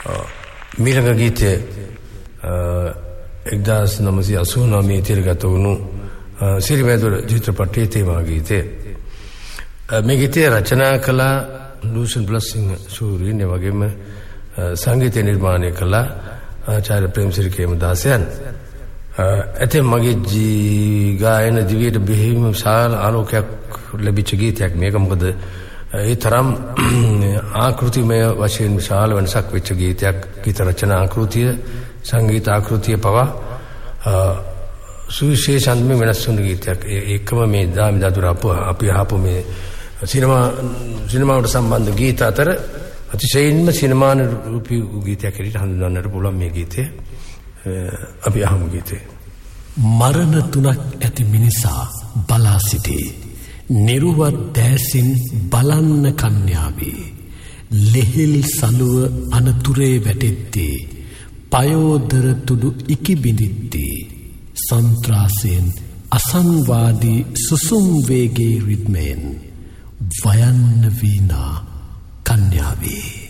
මීළඟ ගීතය 1989 තිරගත වුණු සිරිමැදුර චිත්‍රපටයේ තේමා ගීතය. මේ ගීතය රචනා කළ ලූෂන් බ්ලස්සිංහ සූරීන් වගේම සංගීත නිර්මාණය කළ ආචාර්ය ප්‍රේමසිරි කේමදාසයන්. ඇතැම් මගේ ගායන දිවියට බෙහෙවින්ම විශාල ආලෝකයක් ලැබිච්ච ගීතයක් මේක. මොකද ඒ තරම් ආකෘතිමය වශයෙන් විශාල වෙනසක් වෙච්ච ගීතයක්. ගීත රචනා ආකෘතිය, සංගීත ආකෘතිය පවා සුවිශේෂයෙන්ම වෙනස් වුණු ගීතයක්. ඒකම මේ දාමිදාදුර අපි ආපු මේ සිනමාවට සම්බන්ධ ගීත අතර අතිශයින්ම සිනමානුරූපී ගීතයක් හැටියට හඳුන්වන්නට පුළුවන් මේ ගීතය. අපි අහමු ගීතය. මරණ තුනක් ඇති මිනිසා බලා සිටී. නිරුවත් දෑසින් බලන්න කන්‍යාවේ. ලෙහෙල් සලුව අනතුරේ වැටෙද්දී පයෝදර තුඩු ඉකිබිඳිද්දී සන්ත්‍රාසයෙන් අසංවාදී සුසුම් වේගේ රිද්මයෙන් වයන්න වීනා කන්‍යාවේ.